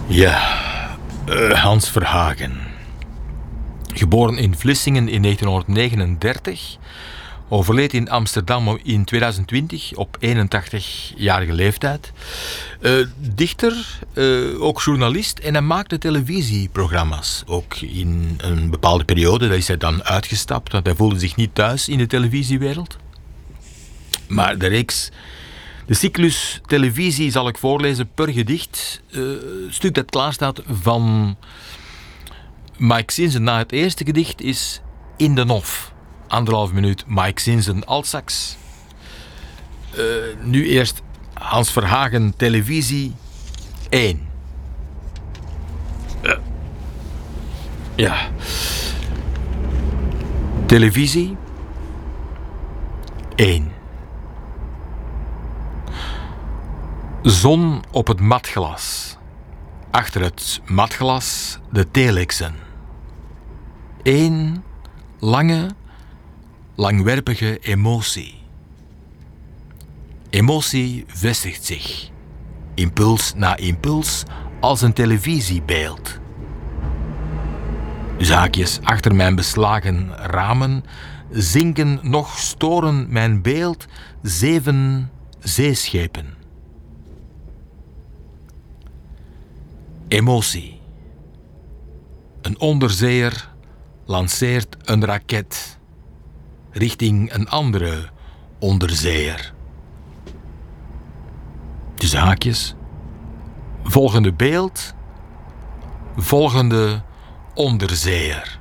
Ja, Hans Verhagen. Geboren in Vlissingen in 1939. Overleed in Amsterdam in 2020 op 81-jarige leeftijd. Dichter, ook journalist en hij maakte televisieprogramma's. Ook in een bepaalde periode, daar is hij dan uitgestapt, want hij voelde zich niet thuis in de televisiewereld. Maar de cyclus televisie zal ik voorlezen per gedicht. Stuk dat klaarstaat van Mike Sinsen na het eerste gedicht is In de Nof. 1,5 minuut Mike Sinsen altsax. Nu eerst Hans Verhagen televisie 1. Ja. Televisie 1. Zon op het matglas. Achter het matglas de telexen. 1 lange, langwerpige emotie. Emotie vestigt zich, impuls na impuls, als een televisiebeeld. Dus haakjes achter mijn beslagen ramen zinken nog storen mijn beeld 7 zeeschepen. Emotie. Een onderzeeër lanceert een raket richting een andere onderzeeër. Tussen haakjes. Volgende beeld. Volgende onderzeeër.